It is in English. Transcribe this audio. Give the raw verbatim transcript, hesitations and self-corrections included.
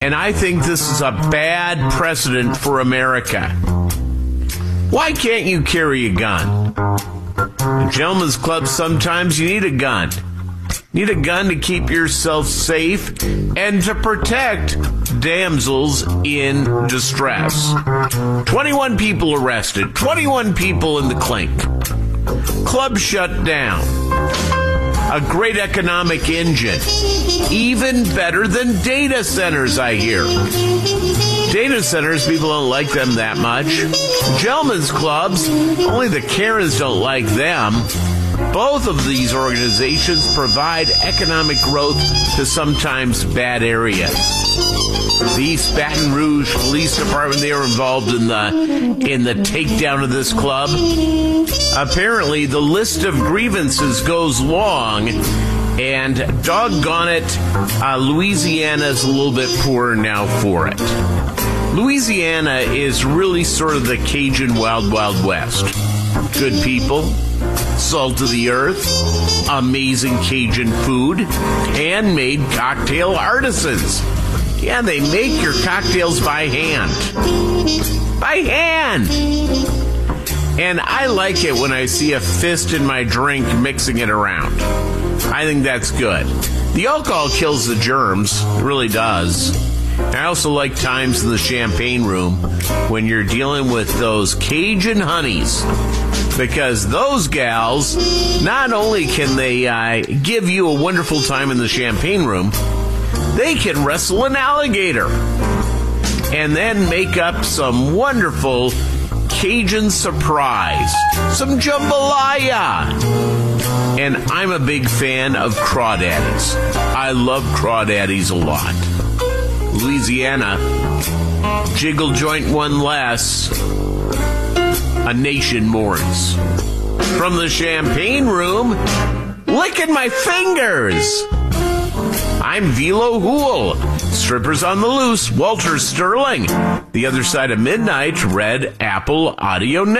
And I think this is a bad precedent for America. Why can't you carry a gun? In gentlemen's clubs, sometimes you need a gun. You need a gun to keep yourself safe and to protect damsels in distress. twenty-one people arrested, twenty-one people in the clink. Club shut down. A great economic engine. Even better than data centers, I hear. Data centers, people don't like them that much. Gentlemen's clubs, only the Karens don't like them. Both of these organizations provide economic growth to sometimes bad areas. The East Baton Rouge Police Department, they were involved in the in the takedown of this club. Apparently, the list of grievances goes long, and doggone it, uh, Louisiana's a little bit poorer now for it. Louisiana is really sort of the Cajun Wild Wild West. Good people, salt of the earth, amazing Cajun food, handmade cocktail artisans. Yeah, they make your cocktails by hand. By hand! And I like it when I see a fist in my drink mixing it around. I think that's good. The alcohol kills the germs. It really does. I also like times in the champagne room when you're dealing with those Cajun honeys. Because those gals, not only can they uh, give you a wonderful time in the champagne room, they can wrestle an alligator and then make up some wonderful Cajun surprise, some jambalaya. And I'm a big fan of crawdaddies. I love crawdaddies a lot. Louisiana, jiggle joint one less, a nation mourns. From the champagne room, licking my fingers. I'm Velo Hool. Strippers on the Loose, Walter Sterling. The Other Side of Midnight, Red Apple Audio Network.